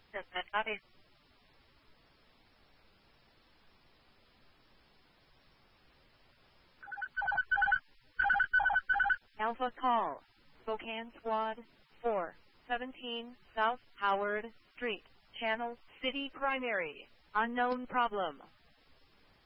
Alpha call. Spokane Squad 417 South Howard Street, Channel City Primary. Unknown problem.